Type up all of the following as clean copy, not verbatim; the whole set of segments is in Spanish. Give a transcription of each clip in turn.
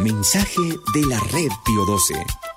Mensaje de la Red Pío XII.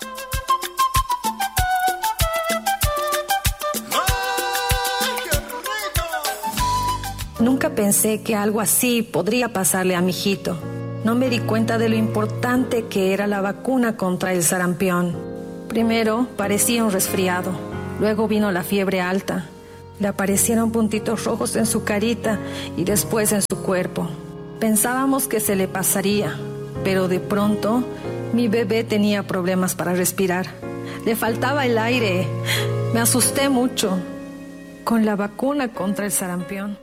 Nunca pensé que algo así podría pasarle a mi hijito. No me di cuenta de lo importante que era la vacuna contra el sarampión. Primero parecía un resfriado, luego vino la fiebre alta. Le aparecieron puntitos rojos en su carita y después en su cuerpo. Pensábamos que se le pasaría, pero de pronto mi bebé tenía problemas para respirar. Le faltaba el aire. Me asusté mucho. Con la vacuna contra el sarampión.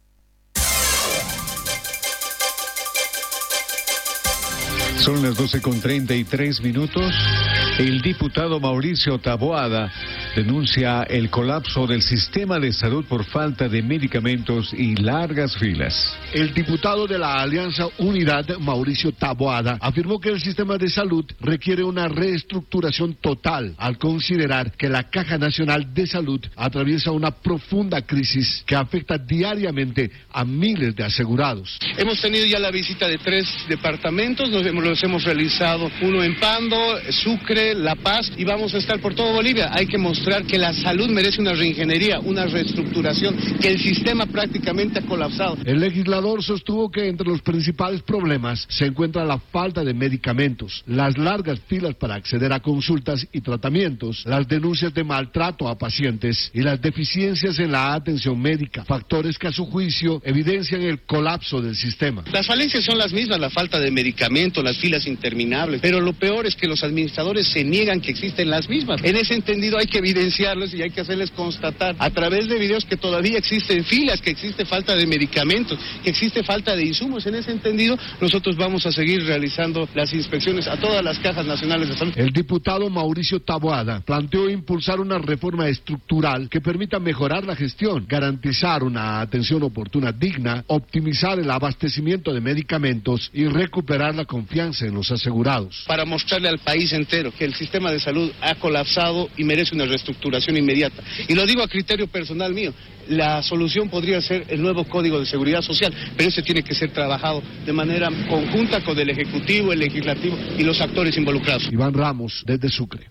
Son las 12:33. El diputado Mauricio Taboada denuncia el colapso del sistema de salud por falta de medicamentos y largas filas. El diputado de la Alianza Unidad, Mauricio Taboada, afirmó que el sistema de salud requiere una reestructuración total al considerar que la Caja Nacional de Salud atraviesa una profunda crisis que afecta diariamente a miles de asegurados. Hemos tenido ya la visita de 3 departamentos, los hemos realizado, uno en Pando, Sucre, La Paz, y vamos a estar por todo Bolivia. Hay que mostrar que la salud merece una reingeniería, una reestructuración, que el sistema prácticamente ha colapsado. El legislador sostuvo que entre los principales problemas se encuentra la falta de medicamentos, las largas filas para acceder a consultas y tratamientos, las denuncias de maltrato a pacientes y las deficiencias en la atención médica, factores que a su juicio evidencian el colapso del sistema. Las falencias son las mismas, la falta de medicamentos, las filas interminables, pero lo peor es que los administradores se niegan que existen las mismas. En ese entendido hay que evidenciarlos y hay que hacerles constatar a través de videos que todavía existen filas, que existe falta de medicamentos, que existe falta de insumos. En ese entendido nosotros vamos a seguir realizando las inspecciones a todas las cajas nacionales de salud. El diputado Mauricio Taboada planteó impulsar una reforma estructural que permita mejorar la gestión, garantizar una atención oportuna digna, optimizar el abastecimiento de medicamentos y recuperar la confianza en los asegurados. Para mostrarle al país entero que el sistema de salud ha colapsado y merece una reestructuración inmediata. Y lo digo a criterio personal mío, la solución podría ser el nuevo Código de Seguridad Social, pero ese tiene que ser trabajado de manera conjunta con el Ejecutivo, el Legislativo y los actores involucrados. Iván Ramos, desde Sucre.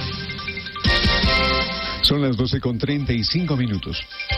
Son las 12:35.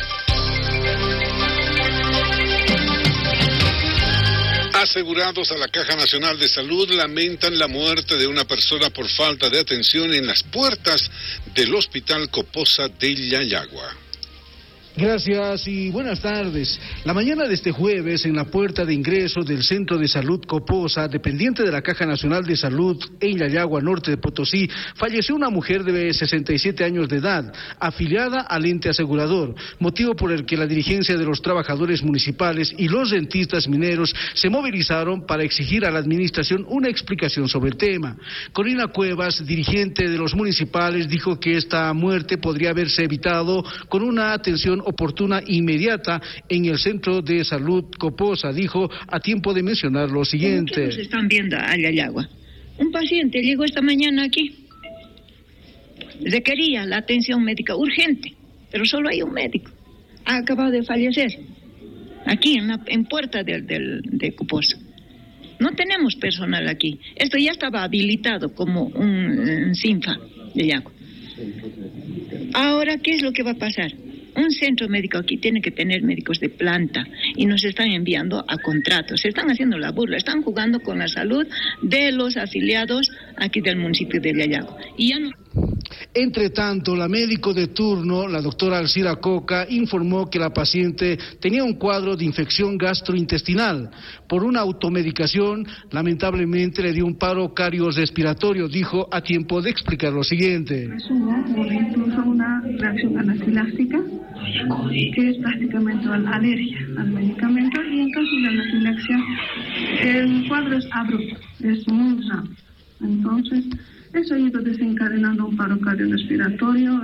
Asegurados a la Caja Nacional de Salud lamentan la muerte de una persona por falta de atención en las puertas del Hospital Coposa de Yayagua. Gracias y buenas tardes. La mañana de este jueves, en la puerta de ingreso del Centro de Salud Coposa, dependiente de la Caja Nacional de Salud en Yayagua, norte de Potosí, falleció una mujer de 67 años de edad, afiliada al ente asegurador, motivo por el que la dirigencia de los trabajadores municipales y los rentistas mineros se movilizaron para exigir a la administración una explicación sobre el tema. Corina Cuevas, dirigente de los municipales, dijo que esta muerte podría haberse evitado con una atención oportuna e inmediata en el Centro de Salud Coposa. Dijo a tiempo de mencionar lo siguiente. Nos están viendo a Yayagua. Un paciente llegó esta mañana aquí. Requería la atención médica urgente, pero solo hay un médico. Ha acabado de fallecer aquí en puerta de Coposa. No tenemos personal aquí. Esto ya estaba habilitado como un CINFA de Yayagua. Ahora, ¿qué es lo que va a pasar? Un centro médico aquí tiene que tener médicos de planta y nos están enviando a contratos. Se están haciendo la burla, están jugando con la salud de los afiliados aquí del municipio de Yayagua. Y ya no... Entre tanto, la médico de turno, la doctora Alcira Coca, informó que la paciente tenía un cuadro de infección gastrointestinal. Por una automedicación, lamentablemente le dio un paro cardiorrespiratorio, dijo a tiempo de explicar lo siguiente. Incluso una reacción anafiláctica, que es prácticamente una alergia al medicamento, y en caso de anafilaxia, el cuadro es abrupto, es muy rápido. Entonces, eso ha ido desencadenando un paro cardiorrespiratorio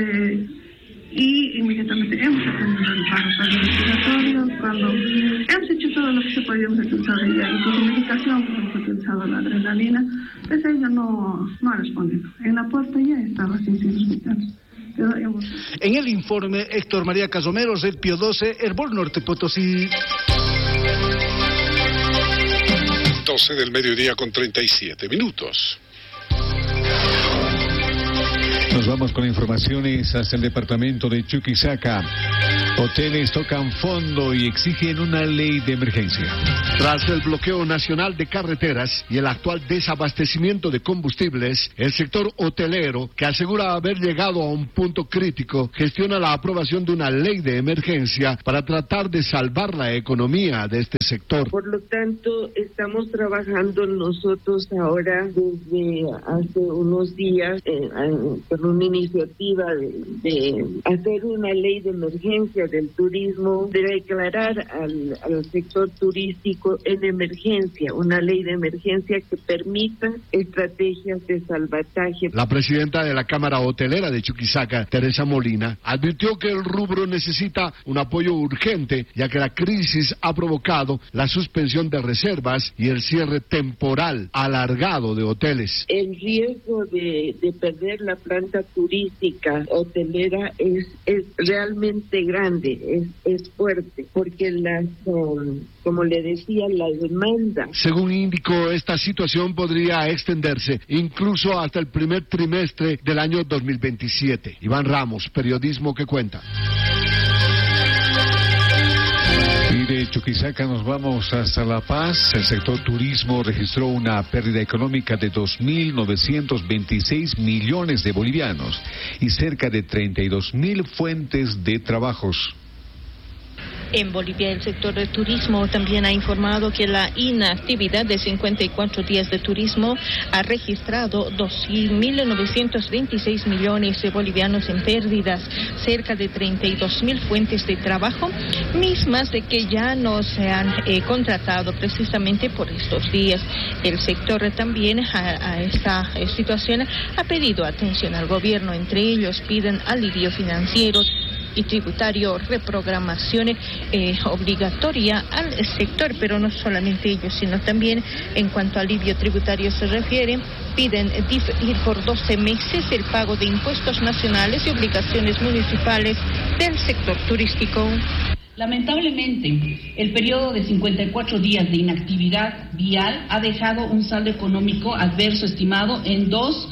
y inmediatamente hemos atendido el paro cardiorrespiratorio. Cuando hemos hecho todo lo que se podía, hemos utilizado ella, incluso medicación, hemos utilizado la adrenalina, pues ella no ha respondido. En la puerta ya estaba sin signos vitales. En el informe, Héctor María Casomero, Red Pío XII, Herbol Norte Potosí. 12 del mediodía con 37 minutos. Nos vamos con informaciones hacia el departamento de Chuquisaca. Hoteles tocan fondo y exigen una ley de emergencia. Tras el bloqueo nacional de carreteras y el actual desabastecimiento de combustibles, el sector hotelero, que asegura haber llegado a un punto crítico, gestiona la aprobación de una ley de emergencia para tratar de salvar la economía de este sector. Por lo tanto, estamos trabajando nosotros ahora desde hace unos días con una iniciativa de hacer una ley de emergencia del turismo, de declarar al sector turístico en emergencia, una ley de emergencia que permita estrategias de salvataje. La presidenta de la Cámara Hotelera de Chuquisaca, Teresa Molina, advirtió que el rubro necesita un apoyo urgente, ya que la crisis ha provocado la suspensión de reservas y el cierre temporal alargado de hoteles. El riesgo de perder la planta turística hotelera es realmente grande, es fuerte, porque como le decía, la demanda. Según indicó, esta situación podría extenderse incluso hasta el primer trimestre del año 2027. Iván Ramos, Periodismo que Cuenta. Y de Chuquisaca nos vamos hasta La Paz. El sector turismo registró una pérdida económica de 2.926 millones de bolivianos y cerca de 32.000 fuentes de trabajos. En Bolivia, el sector de turismo también ha informado que la inactividad de 54 días de turismo ha registrado 2.926 millones de bolivianos en pérdidas, cerca de 32.000 fuentes de trabajo, mismas de que ya no se han contratado precisamente por estos días. El sector también a esta situación ha pedido atención al gobierno. Entre ellos piden alivio financiero y tributario, reprogramación obligatoria al sector, pero no solamente ellos, sino también en cuanto a alivio tributario se refiere, piden diferir por 12 meses el pago de impuestos nacionales y obligaciones municipales del sector turístico. Lamentablemente, el periodo de 54 días de inactividad vial ha dejado un saldo económico adverso estimado en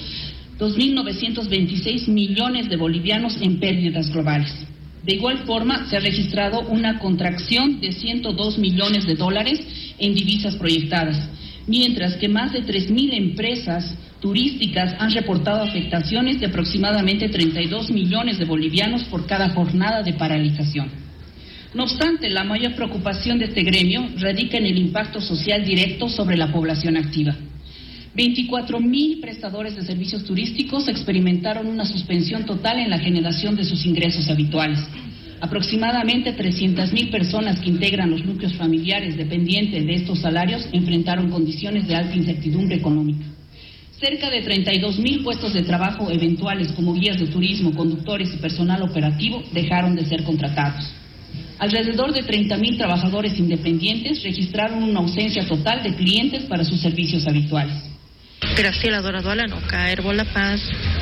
2.926 millones de bolivianos en pérdidas globales. De igual forma, se ha registrado una contracción de 102 millones de dólares en divisas proyectadas, mientras que más de 3.000 empresas turísticas han reportado afectaciones de aproximadamente 32 millones de bolivianos por cada jornada de paralización. No obstante, la mayor preocupación de este gremio radica en el impacto social directo sobre la población activa. 24.000 prestadores de servicios turísticos experimentaron una suspensión total en la generación de sus ingresos habituales. Aproximadamente 300.000 personas que integran los núcleos familiares dependientes de estos salarios enfrentaron condiciones de alta incertidumbre económica. Cerca de 32.000 puestos de trabajo eventuales como guías de turismo, conductores y personal operativo dejaron de ser contratados. Alrededor de 30.000 trabajadores independientes registraron una ausencia total de clientes para sus servicios habituales. Graciela Dorado Alano, Caerbo, La Paz.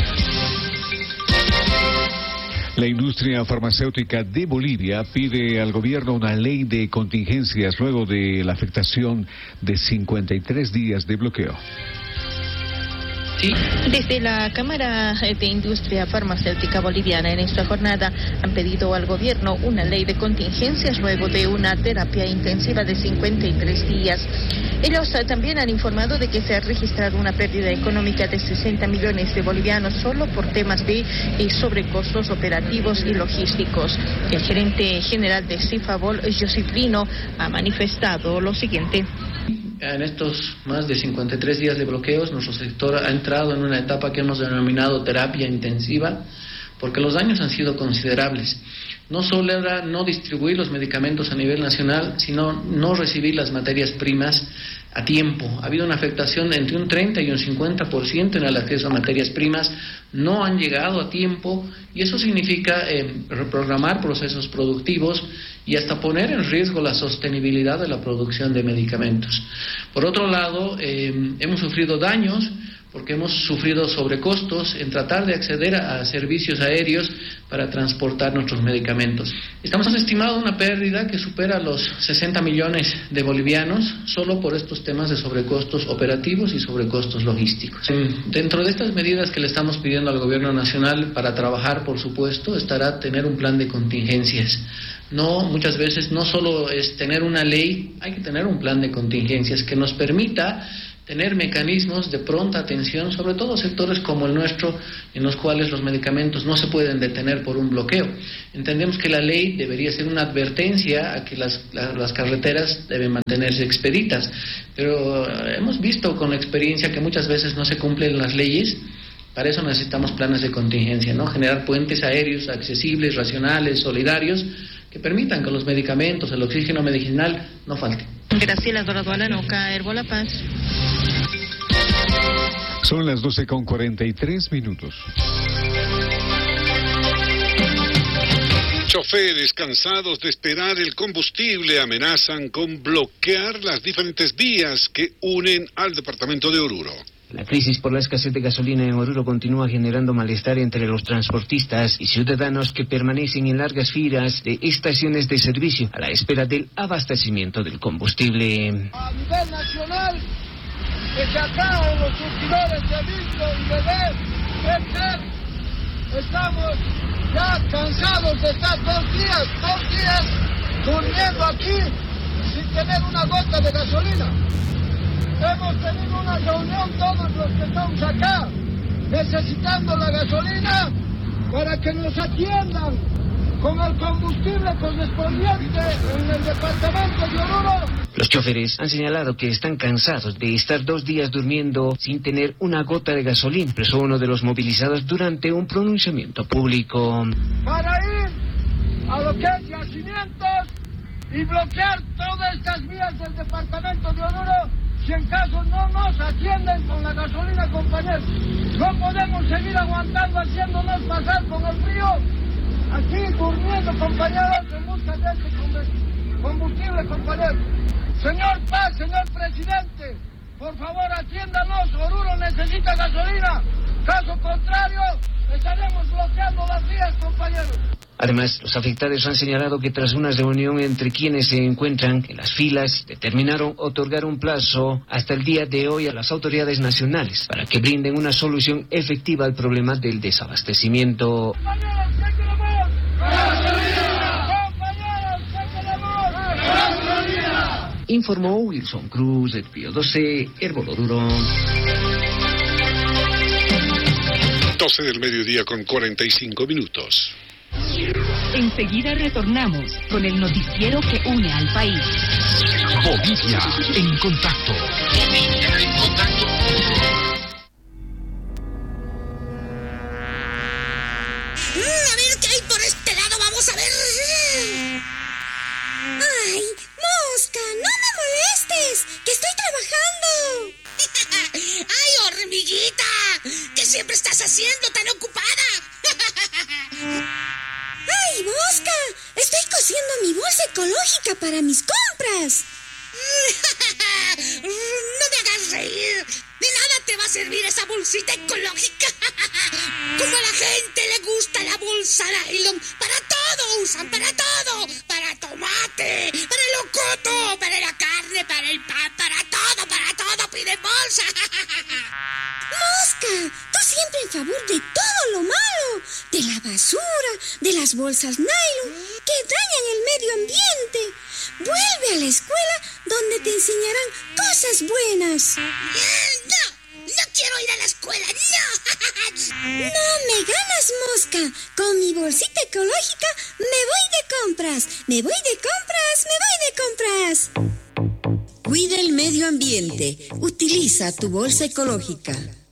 La industria farmacéutica de Bolivia pide al gobierno una ley de contingencias luego de la afectación de 53 días de bloqueo. Desde la Cámara de Industria Farmacéutica Boliviana en esta jornada han pedido al gobierno una ley de contingencias luego de una terapia intensiva de 53 días. Ellos también han informado de que se ha registrado una pérdida económica de 60 millones de bolivianos solo por temas de sobrecostos operativos y logísticos. El gerente general de Cifabol, Josip Lino, ha manifestado lo siguiente. En estos más de 53 días de bloqueos, nuestro sector ha entrado en una etapa que hemos denominado terapia intensiva, porque los daños han sido considerables. No solo era no distribuir los medicamentos a nivel nacional, sino no recibir las materias primas a tiempo. Ha habido una afectación entre un 30 y un 50% en el acceso a materias primas, no han llegado a tiempo, y eso significa reprogramar procesos productivos y hasta poner en riesgo la sostenibilidad de la producción de medicamentos. Por otro lado, hemos sufrido daños porque hemos sufrido sobrecostos en tratar de acceder a servicios aéreos para transportar nuestros medicamentos. Estamos estimando una pérdida que supera los 60 millones de bolivianos solo por estos temas de sobrecostos operativos y sobrecostos logísticos. Dentro de estas medidas que le estamos pidiendo al Gobierno Nacional para trabajar, por supuesto, estará tener un plan de contingencias. Muchas veces no solo es tener una ley, hay que tener un plan de contingencias que nos permita tener mecanismos de pronta atención, sobre todo sectores como el nuestro, en los cuales los medicamentos no se pueden detener por un bloqueo. Entendemos que la ley debería ser una advertencia a que las carreteras deben mantenerse expeditas, pero hemos visto con experiencia que muchas veces no se cumplen las leyes. Para eso necesitamos planes de contingencia, ¿no? Generar puentes aéreos accesibles, racionales, solidarios, que permitan que los medicamentos, el oxígeno medicinal no falten. Graciela Doradualano, Caerbo La Paz. Son las 12:43. Choferes cansados de esperar el combustible amenazan con bloquear las diferentes vías que unen al departamento de Oruro. La crisis por la escasez de gasolina en Oruro continúa generando malestar entre los transportistas y ciudadanos que permanecen en largas filas de estaciones de servicio a la espera del abastecimiento del combustible. A nivel nacional, desde acá en los surtidores de Visto y de estamos ya cansados de estar dos días durmiendo aquí sin tener una gota de gasolina. Hemos tenido una reunión todos los que estamos acá, necesitando la gasolina para que nos atiendan con el combustible correspondiente en el departamento de Oruro. Los choferes han señalado que están cansados de estar 2 días durmiendo sin tener una gota de gasolina, expresó uno de los movilizados durante un pronunciamiento público. Para ir a lo que es yacimientos y bloquear todas estas vías del departamento de Oruro, si en caso no nos atienden con la gasolina, compañeros. No podemos seguir aguantando, haciéndonos pasar con el frío, aquí durmiendo, compañeros, en busca de este combustible, compañeros. Señor Paz, señor presidente, por favor atiéndanos, Oruro necesita gasolina. Caso contrario, estaremos bloqueando las vías, compañeros. Además, los afectados han señalado que tras una reunión entre quienes se encuentran en las filas, determinaron otorgar un plazo hasta el día de hoy a las autoridades nacionales para que brinden una solución efectiva al problema del desabastecimiento. ¡Compañeros, qué queremos! ¡Gasolina! ¡Compañeros, qué queremos! ¡Gasolina! Informó Wilson Cruz, del Pío 12, Herboloduro. 12 del mediodía con 45 minutos. Enseguida retornamos con el noticiero que une al país. Bolivia en contacto. A ver qué hay por este lado, vamos a ver. Ay, Mosca, no me molestes, que estoy trabajando. Ay, hormiguita, ¿qué siempre estás haciendo tan ocupada? ¡Ay, Mosca! Estoy cosiendo mi bolsa ecológica para mis compras. No me hagas reír. De nada te va a servir esa bolsita ecológica. Como a la gente le gusta la bolsa nylon. Para todo usan, para todo. Para tomate, para el locoto, para la carne, para el pan, para todo piden bolsa. Mosca, tú siempre en favor de todo lo malo. De la basura, de las bolsas nylon, que dañan el medio ambiente. Vuelve a la escuela donde te enseñarán cosas buenas. No quiero ir a la escuela, no. No me ganas, Mosca. Con mi bolsita ecológica me voy de compras. Cuida el medio ambiente. Utiliza tu bolsa ecológica.